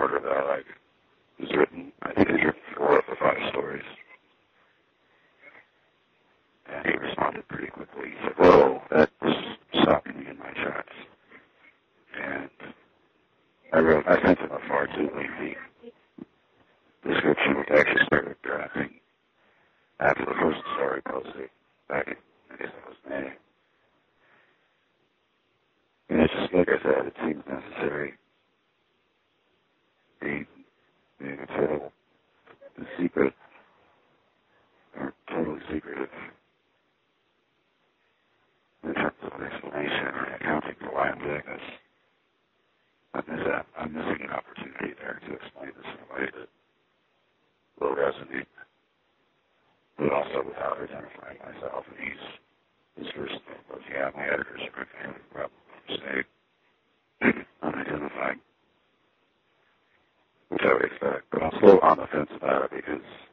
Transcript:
order that I like. He's written, I think he's written 4 of the 5 stories. And he responded pretty quickly. He said, whoa, that was stopping me in my tracks. And I sent him a far too lengthy description, which I actually started drafting after the first story posted back in, I guess it was May. And it's just, like I said, it seems necessary. The total, the secret, or totally secretive, in terms of explanation and accounting for why I'm doing this. I'm missing an opportunity there to explain this in a way that will resonate, but also without identifying myself. And his first thing was, yeah, my editors are going to probably stay unidentified, which I would expect. But I'm still on the fence about it because